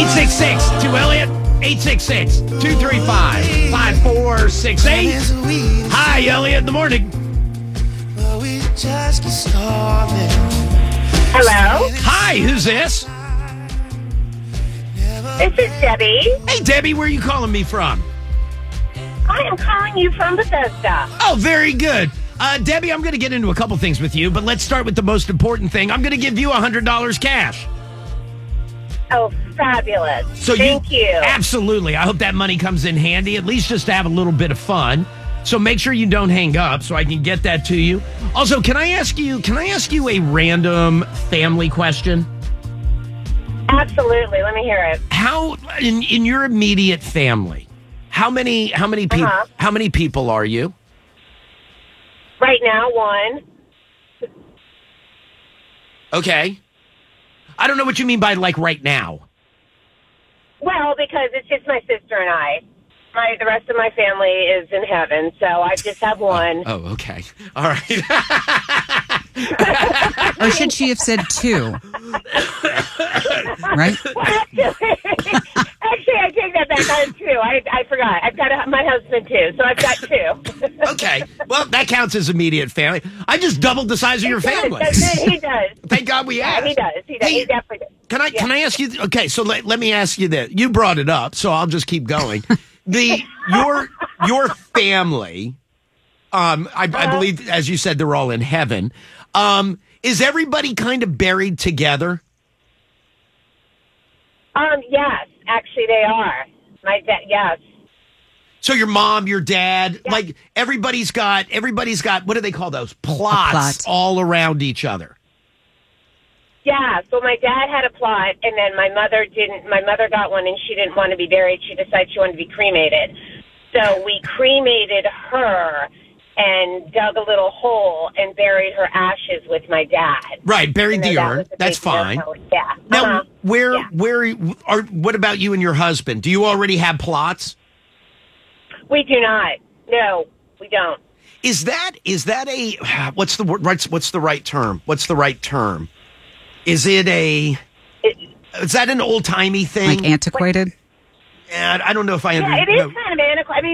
866 to Elliot. 866-235-5468. Hi, Elliot, in the morning. Hello? Hi, who's this? This is Debbie. Hey, Debbie, where are you calling me from? I am calling you from Bethesda. Oh, very good. Debbie, I'm going to get into a couple things with you, but let's start with the most important thing. I'm going to give you $100 cash. Oh, fabulous. So Thank you. Absolutely. I hope that money comes in handy, at least just to have a little bit of fun. So make sure you don't hang up so I can get that to you. Also, can I ask you a random family question? Absolutely. Let me hear it. How in your immediate family, how many people are you? Right now, one. Okay. I don't know what you mean by like right now. Well, because it's just my sister and I. The rest of my family is in heaven, so I just have one. Oh, okay. All right. Or should she have said two? Right? Actually, I take that back. That is true. I forgot. I've got my husband, too, so I've got two. Okay. Well, that counts as immediate family. I just doubled the size of your family. He does. Thank God we asked. Yeah, he does. Hey, he definitely does. Can I ask you? Okay, so let me ask you this. You brought it up, so I'll just keep going. Your family, I believe, as you said, they're all in heaven. Is everybody kind of buried together? Yes, actually they are. My dad, yes. So your mom, your dad, like everybody's got, what do they call those? Plots all around each other. Yeah, so my dad had a plot, and then my mother didn't. My mother got one, and she didn't want to be buried. She decided she wanted to be cremated. So we cremated her and dug a little hole and buried her ashes with my dad. Right, buried the urn. That's fine. Yeah. Now, what about you and your husband? Do you already have plots? We do not. No, we don't. Is that a what's the right term? Is it is that an old timey thing? Like antiquated? And I don't know if I Yeah, it is kind of antiquated. I mean,